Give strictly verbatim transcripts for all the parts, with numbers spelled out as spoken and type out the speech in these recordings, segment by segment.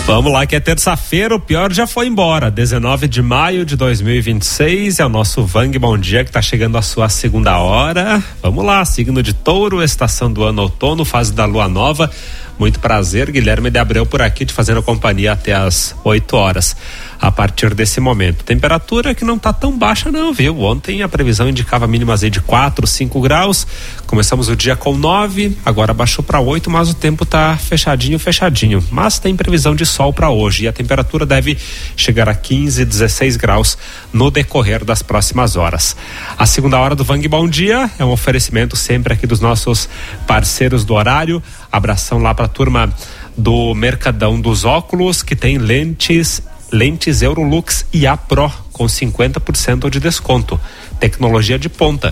Vamos lá, que é terça-feira, o pior já foi embora. dezenove de maio de dois mil e vinte e seis, é o nosso Vang Bom Dia que está chegando à sua segunda hora. Vamos lá, signo de Touro, estação do ano outono, fase da lua nova. Muito prazer, Guilherme de Abreu por aqui, te fazendo companhia até as oito horas. A partir desse momento, temperatura que não tá tão baixa não, viu? Ontem a previsão indicava mínimas aí de quatro, cinco graus. Começamos o dia com nove, agora baixou para oito, mas o tempo tá fechadinho, fechadinho. Mas tem previsão de sol para hoje e a temperatura deve chegar a quinze, dezesseis graus no decorrer das próximas horas. A segunda hora do Vang Bom Dia é um oferecimento sempre aqui dos nossos parceiros do horário. Abração lá para a turma do Mercadão dos Óculos, que tem lentes Lentes Eurolux e A Pro com cinquenta por cento de desconto. Tecnologia de ponta.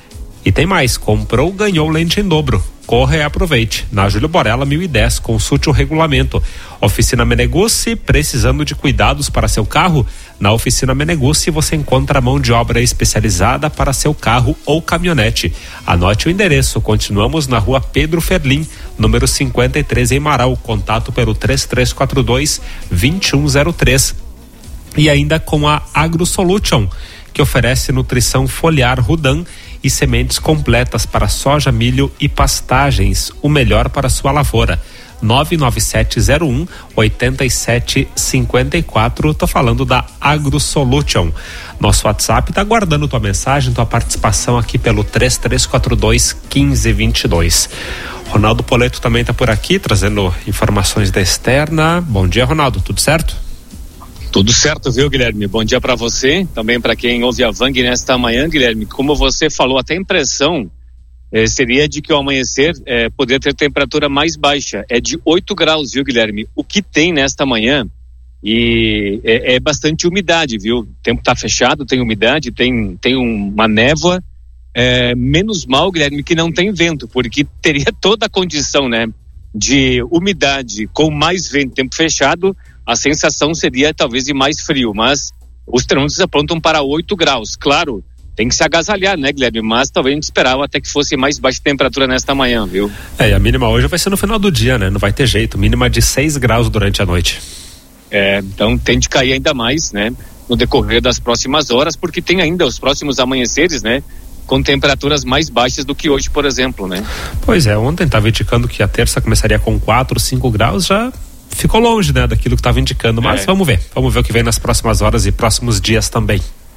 E tem mais, comprou, ganhou lente em dobro. Corra e aproveite. Na Júlio Borella mil e dez, consulte o regulamento. Oficina Meneguzzi, precisando de cuidados para seu carro? Na Oficina Meneguzzi você encontra a mão de obra especializada para seu carro ou caminhonete. Anote o endereço. Continuamos na rua Pedro Ferlim, número cinquenta e três, em Marau. Contato pelo três três quatro dois, dois um zero três. E ainda com a AgroSolution, que oferece nutrição foliar Rudan e sementes completas para soja, milho e pastagens, o melhor para sua lavoura. nove nove sete zero um, oito sete cinco quatro, tô falando da AgroSolution. Nosso WhatsApp tá aguardando tua mensagem, tua participação aqui pelo três três quatro dois, um cinco dois dois. Ronaldo Poleto também tá por aqui, trazendo informações da externa. Bom dia, Ronaldo, tudo certo? Tudo certo, viu, Guilherme? Bom dia para você, também para quem ouve a Vang nesta manhã, Guilherme. Como você falou, até a impressão eh, seria de que o amanhecer eh, poderia ter temperatura mais baixa. É de oito graus, viu, Guilherme? O que tem nesta manhã e é, é bastante umidade, viu? O tempo está fechado, tem umidade, tem, tem uma névoa. É, menos mal, Guilherme, que não tem vento, porque teria toda a condição, né, de umidade com mais vento, tempo fechado. A sensação seria talvez de mais frio, mas os termômetros apontam para oito graus. Claro, tem que se agasalhar, né, Guilherme? Mas talvez a gente esperava até que fosse mais baixa temperatura nesta manhã, viu? É, e a mínima hoje vai ser no final do dia, né? Não vai ter jeito, mínima de seis graus durante a noite. É, então tem de cair ainda mais, né, no decorrer das próximas horas, porque tem ainda os próximos amanheceres, né, com temperaturas mais baixas do que hoje, por exemplo, né? Pois é, ontem estava indicando que a terça começaria com quatro, cinco graus, já ficou longe, né, daquilo que estava indicando, mas é. vamos ver, vamos ver o que vem nas próximas horas e próximos dias também.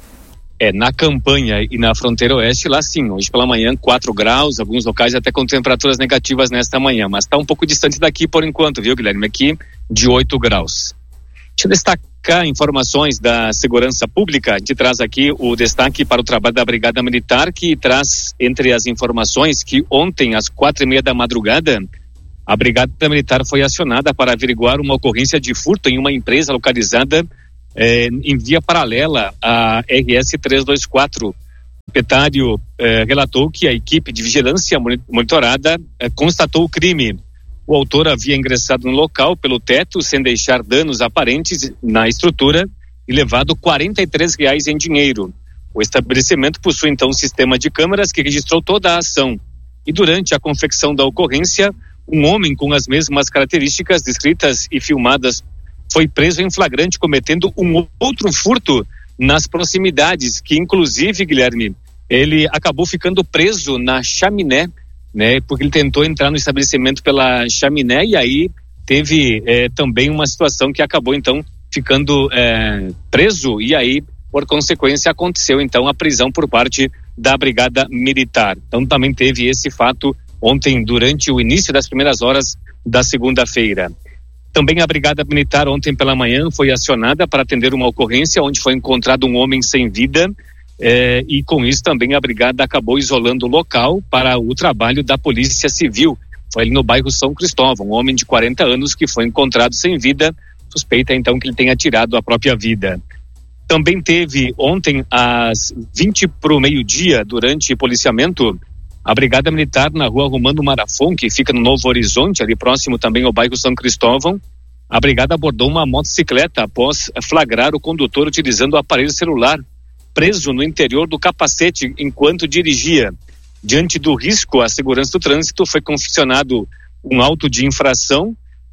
É, na campanha e na fronteira oeste, lá sim, hoje pela manhã quatro graus, alguns locais até com temperaturas negativas nesta manhã, mas está um pouco distante daqui por enquanto, viu, Guilherme? Aqui de oito graus. Deixa eu destacar informações da segurança pública. A gente traz aqui o destaque para o trabalho da Brigada Militar, que traz entre as informações que ontem às quatro e meia da madrugada a Brigada Militar foi acionada para averiguar uma ocorrência de furto em uma empresa localizada eh, em via paralela à R S trezentos e vinte e quatro. O proprietário eh, relatou que a equipe de vigilância monitorada eh, constatou o crime. O autor havia ingressado no local pelo teto sem deixar danos aparentes na estrutura e levado quarenta e três reais em dinheiro. O estabelecimento possui então um sistema de câmeras que registrou toda a ação. E durante a confecção da ocorrência, um homem com as mesmas características descritas e filmadas foi preso em flagrante cometendo um outro furto nas proximidades, que inclusive, Guilherme, ele acabou ficando preso na chaminé, né? Porque ele tentou entrar no estabelecimento pela chaminé e aí teve eh, também uma situação que acabou então ficando eh, preso e aí, por consequência, aconteceu então a prisão por parte da Brigada Militar. Então também teve esse fato ontem, durante o início das primeiras horas da segunda-feira. Também a Brigada Militar ontem pela manhã foi acionada para atender uma ocorrência onde foi encontrado um homem sem vida eh, e com isso também a Brigada acabou isolando o local para o trabalho da Polícia Civil. Foi ali no bairro São Cristóvão, um homem de quarenta anos que foi encontrado sem vida, suspeita então que ele tenha tirado a própria vida. Também teve ontem às vinte para o meio-dia, durante policiamento, a Brigada Militar na rua Romano Marafon, que fica no Novo Horizonte, ali próximo também ao bairro São Cristóvão. A Brigada abordou uma motocicleta após flagrar o condutor utilizando o aparelho celular, preso no interior do capacete enquanto dirigia. Diante do risco à segurança do trânsito, foi confeccionado um auto de infração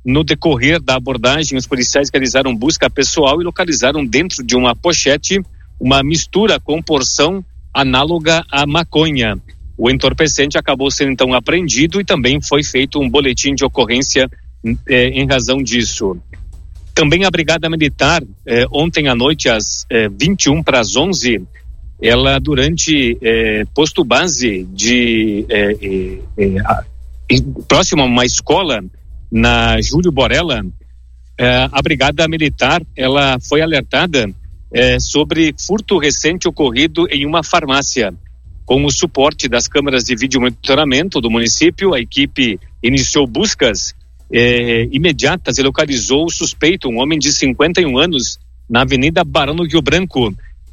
No decorrer da abordagem, os policiais realizaram busca pessoal e localizaram dentro de uma pochete uma mistura com porção análoga à maconha. O entorpecente acabou sendo então apreendido e também foi feito um boletim de ocorrência eh, em razão disso. Também a Brigada Militar, eh, ontem à noite, às eh, vinte e um para as onze, ela durante eh, posto base de eh, eh, eh, próximo a uma escola na Júlio Borella, eh, a Brigada Militar ela foi alertada eh, sobre furto recente ocorrido em uma farmácia. Com o suporte das câmeras de vídeo monitoramento do município, a equipe iniciou buscas eh, imediatas e localizou o suspeito, um homem de cinquenta e um anos, na Avenida Barão do Rio Branco.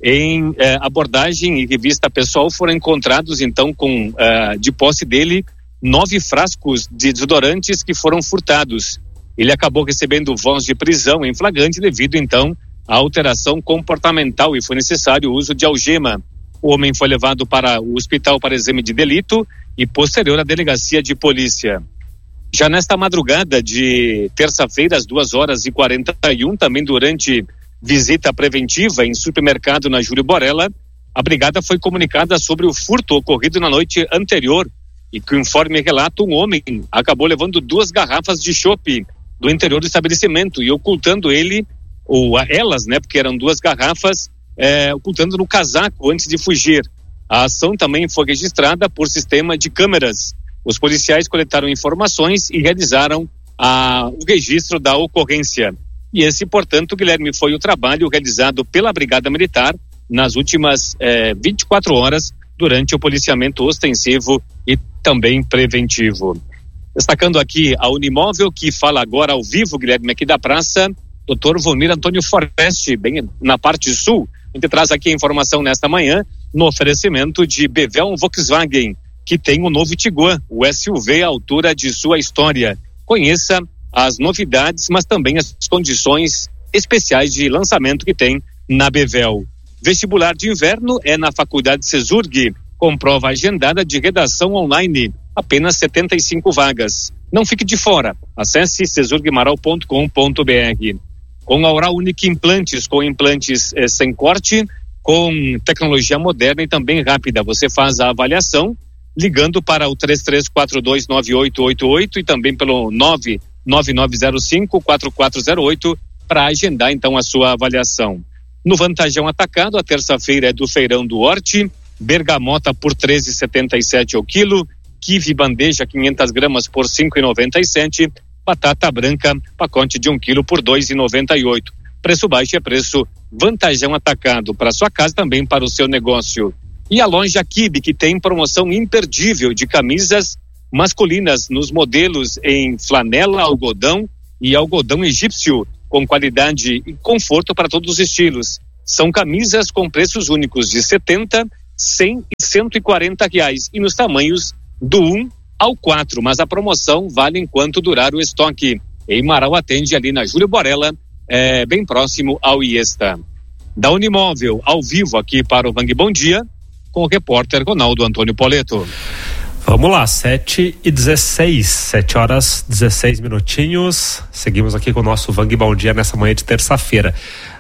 Em eh, abordagem e revista pessoal foram encontrados então com eh, de posse dele nove frascos de desodorantes que foram furtados. Ele acabou recebendo voz de prisão em flagrante devido então à alteração comportamental e foi necessário o uso de algema. O homem foi levado para o hospital para exame de delito e posterior à delegacia de polícia. Já nesta madrugada de terça-feira, às duas horas e quarenta e um, também durante visita preventiva em supermercado na Júlio Borella, a brigada foi comunicada sobre o furto ocorrido na noite anterior e que o informe relata um homem acabou levando duas garrafas de chopp do interior do estabelecimento e ocultando ele, ou elas, né, porque eram duas garrafas, é, ocultando no casaco antes de fugir. A ação também foi registrada por sistema de câmeras. Os policiais coletaram informações e realizaram a, o registro da ocorrência. E esse, portanto, Guilherme, foi o trabalho realizado pela Brigada Militar nas últimas eh, vinte e quatro horas durante o policiamento ostensivo e também preventivo. Destacando aqui a Unimóvel, que fala agora ao vivo, Guilherme, aqui da praça, doutor Vomir Antônio Foreste, bem na parte sul. A gente traz aqui a informação nesta manhã, no oferecimento de Bevel Volkswagen, que tem o novo Tiguan, o S U V à altura de sua história. Conheça as novidades, mas também as condições especiais de lançamento que tem na Bevel. Vestibular de inverno é na Faculdade Cesurg, com prova agendada de redação online, apenas setenta e cinco vagas. Não fique de fora, acesse cesurgmaral ponto com ponto br. Com a Oral Unique Implantes, com implantes eh, sem corte, com tecnologia moderna e também rápida, você faz a avaliação ligando para o três três quatro dois nove oito oito oito e também pelo nove nove nove zero cinco quatro quatro zero oito para agendar então a sua avaliação. No Vantajão Atacado, a terça-feira é do Feirão do Horti, bergamota por treze reais e setenta e sete centavos ao quilo, quibe bandeja quinhentas gramas por cinco reais e noventa e sete centavos, batata branca, pacote de um quilo por dois reais e noventa e oito centavos. Preço baixo é preço Vantajão Atacado, para sua casa também para o seu negócio. E a loja Kibe, que tem promoção imperdível de camisas masculinas nos modelos em flanela, algodão e algodão egípcio, com qualidade e conforto para todos os estilos. São camisas com preços únicos de setenta, cem e cento e quarenta reais e nos tamanhos do um ao quatro, mas a promoção vale enquanto durar o estoque. Em Marau atende ali na Júlio Borella, é, bem próximo ao Iesta. Da Unimóvel, ao vivo aqui para o Vang Bom Dia, com o repórter Ronaldo Antônio Poleto. Vamos lá, sete e dezesseis, sete horas dezesseis minutinhos. Seguimos aqui com o nosso Vang Bom Dia nessa manhã de terça-feira.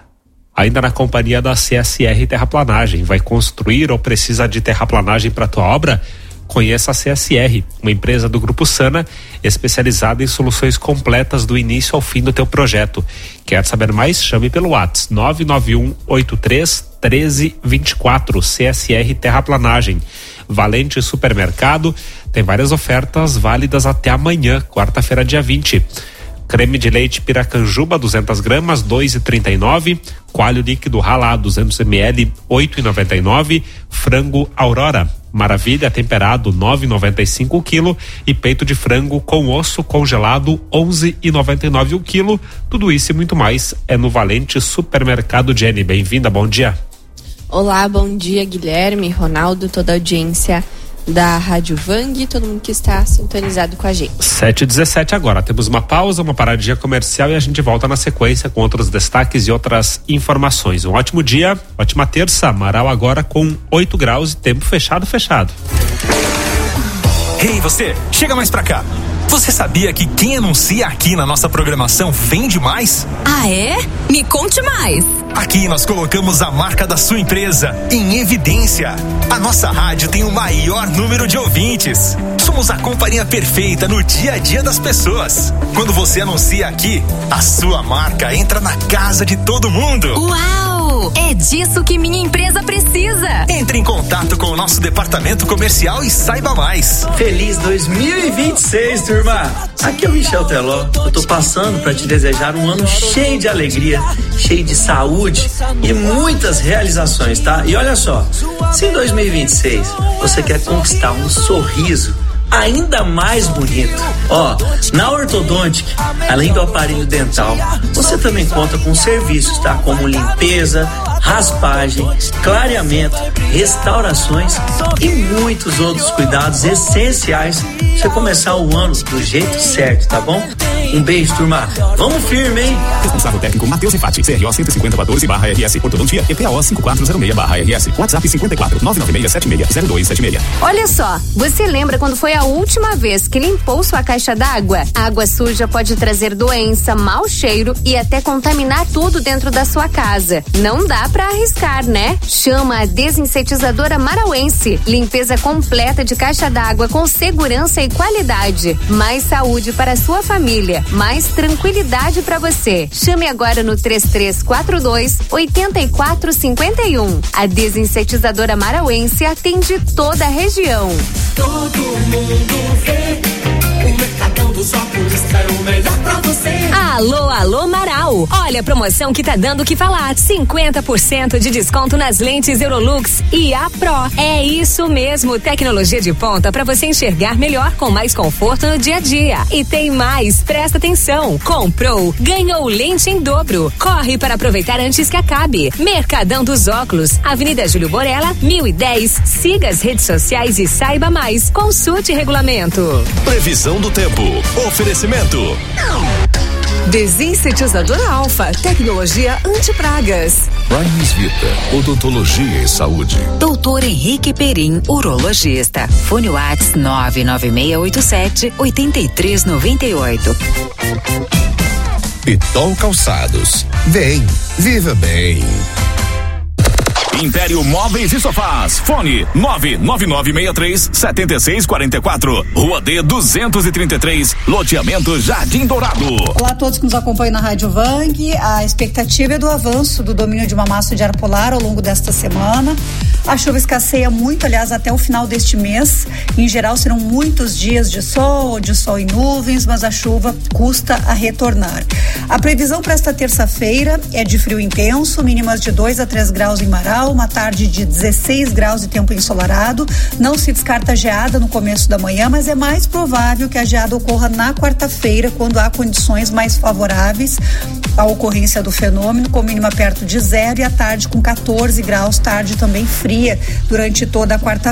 Ainda na companhia da C S R Terraplanagem. Vai construir ou precisa de terraplanagem para a tua obra? Conheça a C S R, uma empresa do Grupo Sana, especializada em soluções completas do início ao fim do teu projeto. Quer saber mais? Chame pelo WhatsApp nove nove um oito três um três dois quatro. C S R Terraplanagem. Valente Supermercado tem várias ofertas válidas até amanhã, quarta-feira, dia vinte. Creme de leite Piracanjuba duzentas gramas, dois reais e trinta e nove centavos. Coalho líquido ralado duzentos mililitros, oito reais e noventa e nove centavos. Frango Aurora Maravilha temperado, nove reais e noventa e cinco centavos o quilo. E peito de frango com osso congelado, onze reais e noventa e nove centavos o quilo. Tudo isso e muito mais é no Valente Supermercado. Jenny, bem-vinda, bom dia. Olá, bom dia, Guilherme, Ronaldo, toda a audiência da Rádio Vang, todo mundo que está sintonizado com a gente. sete e dezessete agora, temos uma pausa, uma paradinha comercial e a gente volta na sequência com outros destaques e outras informações. Um ótimo dia, ótima terça, Marau agora com oito graus e tempo fechado, fechado. Ei, hey, você, chega mais pra cá. Você sabia que quem anuncia aqui na nossa programação vende mais? Ah, é? Me conte mais. Aqui nós colocamos a marca da sua empresa em evidência. A nossa rádio tem o maior número de ouvintes. Somos a companhia perfeita no dia a dia das pessoas. Quando você anuncia aqui, a sua marca entra na casa de todo mundo. Uau! É disso que minha empresa precisa. Entre em contato com o nosso departamento comercial e saiba mais. Feliz dois mil e vinte e seis, turma. Aqui é o Michel Teló. Eu tô passando para te desejar um ano cheio de alegria, cheio de saúde e muitas realizações, tá? E olha só, se em dois mil e vinte e seis você quer conquistar um sorriso ainda mais bonito, ó, na Ortodontic, além do aparelho dental, você também conta com serviços, tá? Como limpeza, raspagem, clareamento, restaurações e muitos outros cuidados essenciais pra você começar o ano do jeito certo, tá bom? Um beijo, turma. Vamos firme, hein? Responsável técnico Matheus Refati, C R O cento e cinquenta quatorze barra R S, Ortodontia E P A O cinco quatro zero seis barra R S, WhatsApp cinquenta e quatro, nove nove seis sete seis zero dois sete seis. Olha só, você lembra quando foi a última vez que limpou sua caixa d'água? A água suja pode trazer doença, mau cheiro e até contaminar tudo dentro da sua casa. Não dá pra arriscar, né? Chama a desinsetizadora Marauense. Limpeza completa de caixa d'água com segurança e qualidade. Mais saúde para a sua família. Mais tranquilidade para você. Chame agora no três três quatro dois, oito quatro cinco um. A desinsetizadora Marauense atende toda a região. Todo mundo vê, o Mercadão dos Óculos é o melhor pra você. Alô, alô, Marau. Olha a promoção que tá dando o que falar. cinquenta por cento de desconto nas lentes Eurolux e A Pro. É isso mesmo, tecnologia de ponta para você enxergar melhor com mais conforto no dia a dia. E tem mais, presta atenção. Comprou, ganhou lente em dobro. Corre para aproveitar antes que acabe. Mercadão dos Óculos, Avenida Júlio Borella, mil e dez. Siga as redes sociais e saiba mais. Consulte regulamento. Previsão do tempo. Oferecimento. Desinsetizadora Alfa, tecnologia anti-pragas. Praias Vita, odontologia e saúde. Doutor Henrique Perim, urologista. Fone Whats nove nove seis oito sete, oito três nove oito. Pitol Calçados. Vem, viva bem. Império Móveis e Sofás. Fone nove nove nove seis três sete seis quatro quatro. Rua D duzentos e trinta e três, loteamento Jardim Dourado. Olá a todos que nos acompanham na Rádio Vang. A expectativa é do avanço do domínio de uma massa de ar polar ao longo desta semana. A chuva escasseia muito, aliás, até o final deste mês. Em geral, serão muitos dias de sol, de sol e nuvens, mas a chuva custa a retornar. A previsão para esta terça-feira é de frio intenso, mínimas de dois a três graus em Marau, uma tarde de dezesseis graus de tempo ensolarado. Não se descarta geada no começo da manhã, mas é mais provável que a geada ocorra na quarta-feira, quando há condições mais favoráveis à ocorrência do fenômeno, com mínima perto de zero, e a tarde com quatorze graus, tarde também fria durante toda a quarta-feira.